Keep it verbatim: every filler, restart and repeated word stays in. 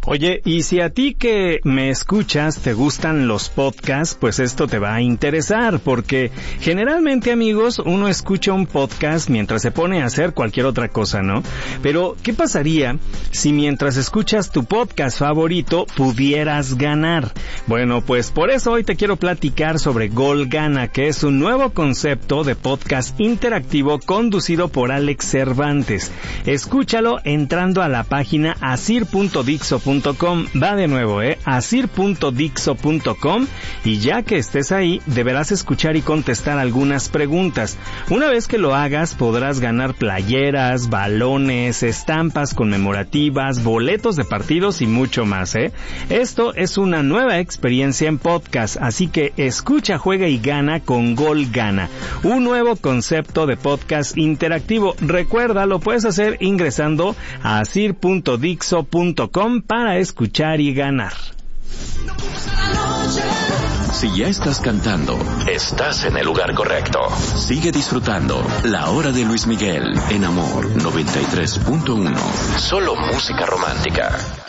Oye, y si a ti que me escuchas te gustan los podcasts, pues esto te va a interesar, porque generalmente, amigos, uno escucha un podcast mientras se pone a hacer cualquier otra cosa, ¿no? Pero, ¿qué pasaría si mientras escuchas tu podcast favorito pudieras ganar? Bueno, pues por eso hoy te quiero platicar sobre Gol Gana, que es un nuevo concepto de podcast interactivo conducido por Alex Cervantes. Escúchalo entrando a la página asir punto dixo punto com. Va de nuevo, ¿eh? asir punto dixo punto com, y ya que estés ahí, deberás escuchar y contestar algunas preguntas. Una vez que lo hagas, podrás ganar playeras, balones, estampas conmemorativas, boletos de partidos y mucho más, ¿eh? Esto es una nueva experiencia en podcast, así que escucha, juega y gana con Gol Gana, un nuevo concepto de podcast interactivo. Recuerda, lo puedes hacer ingresando a asir punto dixo punto com para escuchar y ganar. Si ya estás cantando, estás en el lugar correcto. Sigue disfrutando La Hora de Luis Miguel en Amor noventa y tres punto uno. Solo música romántica.